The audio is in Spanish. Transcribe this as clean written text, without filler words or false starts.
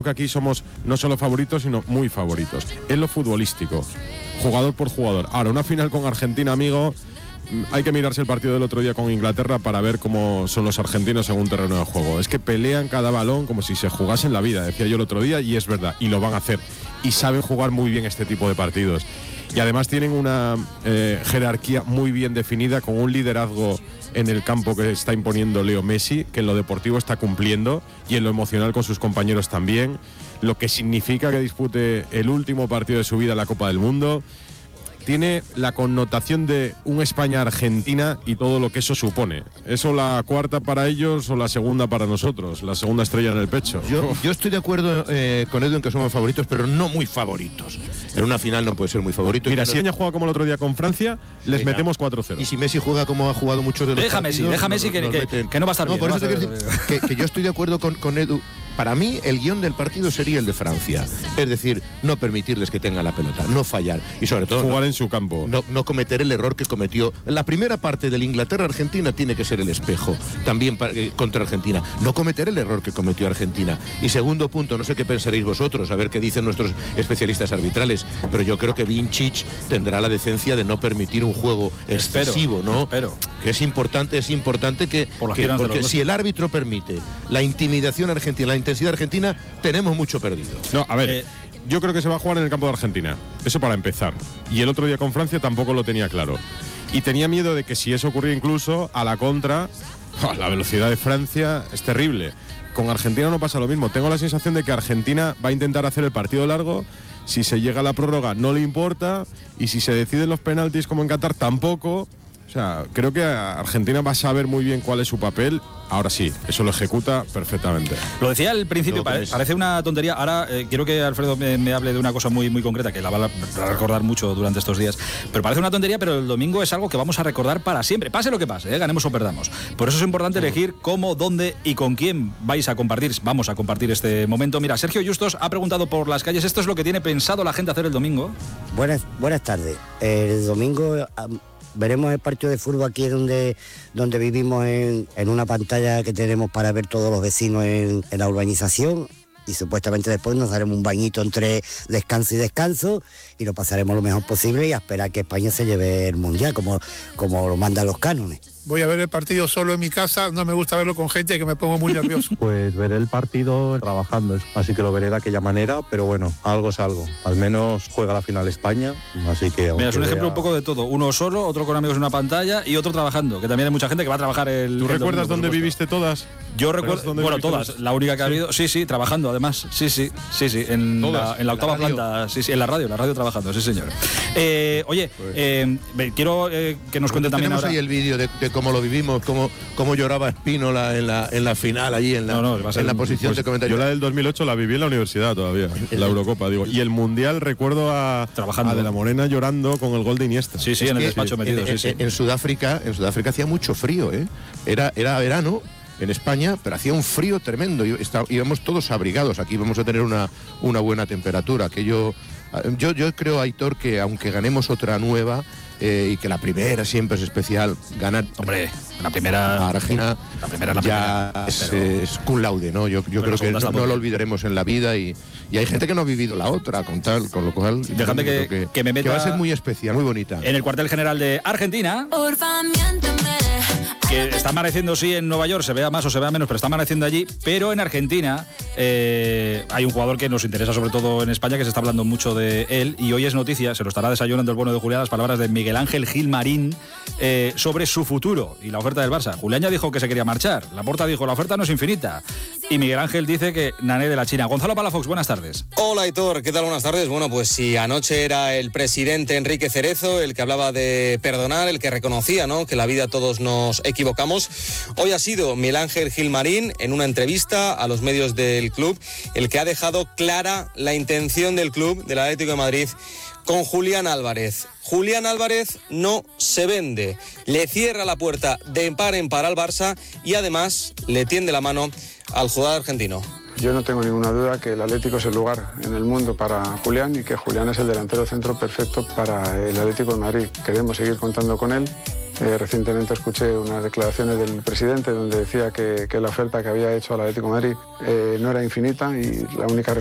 que aquí somos no solo favoritos, sino muy favoritos. En lo futbolístico, jugador por jugador. Ahora, una final con Argentina, amigo, hay que mirarse el partido del otro día con Inglaterra para ver cómo son los argentinos en un terreno de juego. Es que pelean cada balón como si se jugasen la vida, decía yo el otro día, y es verdad, y lo van a hacer. Y saben jugar muy bien este tipo de partidos. Y además tienen una jerarquía muy bien definida, con un liderazgo en el campo que está imponiendo Leo Messi, que en lo deportivo está cumpliendo y en lo emocional con sus compañeros también, lo que significa que dispute el último partido de su vida en la Copa del Mundo. Tiene la connotación de un España-Argentina y todo lo que eso supone. ¿Eso la cuarta para ellos o la segunda para nosotros? La segunda estrella en el pecho. Yo estoy de acuerdo con Edu en que somos favoritos, pero no muy favoritos. En una final no puede ser muy favorito. Mira, si España juega como el otro día con Francia, les metemos 4-0. Y si Messi juega como ha jugado muchos de los partidos... Deja Messi que no va a estar bien. Por eso te quiero decir que yo estoy de acuerdo con Edu. Para mí, el guión del partido sería el de Francia. Es decir, no permitirles que tengan la pelota, no fallar. Y sobre todo... jugar en su campo. No cometer el error que cometió. La primera parte del Inglaterra-Argentina tiene que ser el espejo, también contra Argentina. No cometer el error que cometió Argentina. Y segundo punto, no sé qué pensaréis vosotros, a ver qué dicen nuestros especialistas arbitrales, pero yo creo que Vincic tendrá la decencia de no permitir un juego excesivo, ¿no? Que es importante que porque si el árbitro permite la intimidación argentina, la intensidad argentina, tenemos mucho perdido. No, a ver, yo creo que se va a jugar en el campo de Argentina. Eso para empezar. Y el otro día con Francia tampoco lo tenía claro. Y tenía miedo de que si eso ocurría incluso a la contra, la velocidad de Francia es terrible. Con Argentina no pasa lo mismo. Tengo la sensación de que Argentina va a intentar hacer el partido largo. Si se llega a la prórroga no le importa. Y si se deciden los penaltis como en Qatar tampoco. O sea, creo que Argentina va a saber muy bien cuál es su papel. Ahora sí, eso lo ejecuta perfectamente. Lo decía al principio, parece una tontería. Ahora quiero que Alfredo me hable de una cosa muy, muy concreta, que la va a recordar mucho durante estos días. Pero parece una tontería, pero el domingo es algo que vamos a recordar para siempre. Pase lo que pase, ganemos o perdamos. Por eso es importante elegir cómo, dónde y con quién vamos a compartir este momento. Mira, Sergio Justos ha preguntado por las calles. ¿Esto es lo que tiene pensado la gente hacer el domingo? Buenas tardes. El domingo... veremos el partido de fútbol aquí donde vivimos en una pantalla que tenemos para ver todos los vecinos en la urbanización, y supuestamente después nos daremos un bañito entre descanso y descanso y lo pasaremos lo mejor posible y a esperar que España se lleve el mundial como lo mandan los cánones. Voy a ver el partido solo en mi casa, no me gusta verlo con gente que me pongo muy nervioso. Pues veré el partido trabajando, así que lo veré de aquella manera, pero bueno, algo es algo. Al menos juega la final España, así que... Mira, es un ejemplo un poco de todo. Uno solo, otro con amigos en una pantalla y otro trabajando, que también hay mucha gente que va a trabajar el... ¿Tú recuerdas dónde viviste todas? Yo recuerdo, bueno, todas, la única que ha habido, sí, trabajando además, sí, en la octava planta, sí, en la radio trabajando, sí señor. Oye, quiero que nos cuente también ahora... Tenemos ahí el vídeo de cómo lo vivimos, cómo lloraba Espínola en la final, allí en la posición de comentario. Yo la del 2008 la viví en la universidad todavía, la Eurocopa, digo. Y el Mundial recuerdo a De la Morena llorando con el gol de Iniesta. Sí, en el despacho metido, sí. En Sudáfrica hacía mucho frío, Era verano en España, pero hacía un frío tremendo. Íbamos todos abrigados. Aquí vamos a tener una buena temperatura. Yo creo, Aitor, que aunque ganemos otra nueva, y que la primera siempre es especial, ganar... Hombre, la primera... Argentina ya es cum laude, ¿no? Yo creo que no lo olvidaremos en la vida y hay gente que no ha vivido la otra, con lo cual... Déjame que me meta... Que va a ser muy especial, muy bonita. En el cuartel general de Argentina... que está amaneciendo, sí, en Nueva York, se vea más o se vea menos, pero está amaneciendo allí, pero en Argentina hay un jugador que nos interesa sobre todo en España, que se está hablando mucho de él, y hoy es noticia, se lo estará desayunando el bueno de Julián, las palabras de Miguel Ángel Gilmarín sobre su futuro y la oferta del Barça. Julián ya dijo que se quería marchar, Laporta dijo la oferta no es infinita, y Miguel Ángel dice que Nané de la China. Gonzalo Palafox, buenas tardes. Hola Aitor, ¿qué tal? Buenas tardes. Bueno, pues si anoche era el presidente Enrique Cerezo el que hablaba de perdonar, el que reconocía, ¿no?, que la vida todos nos equivocamos, hoy ha sido Miguel Ángel Gilmarín en una entrevista a los medios del club el que ha dejado clara la intención del club, del Atlético de Madrid, con Julián Álvarez. Julián Álvarez no se vende, le cierra la puerta de par en par al Barça y además le tiende la mano al jugador argentino. Yo no tengo ninguna duda que el Atlético es el lugar en el mundo para Julián y que Julián es el delantero centro perfecto para el Atlético de Madrid. Queremos seguir contando con él Recientemente escuché unas declaraciones del presidente donde decía que la oferta que había hecho al Atlético de Madrid no era infinita y la única